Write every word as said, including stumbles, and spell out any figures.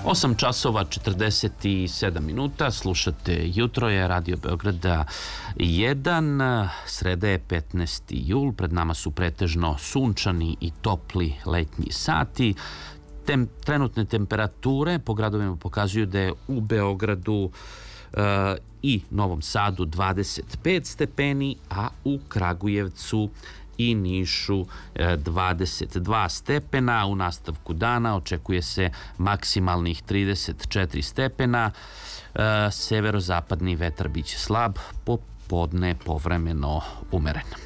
osam časova četrdeset sedam minuta, slušate Jutro je Radio Beograda jedan, sreda je petnaesti jul, pred nama su pretežno sunčani i topli letnji sati. Tem, trenutne temperature po gradovima pokazuju da je u Beogradu e, i Novom Sadu dvadeset pet stepeni, a u Kragujevcu i Nišu dvadeset dva stepena. U nastavku dana očekuje se maksimalnih trideset četiri stepena. Severozapadni vetar biće slab, popodne povremeno umeren.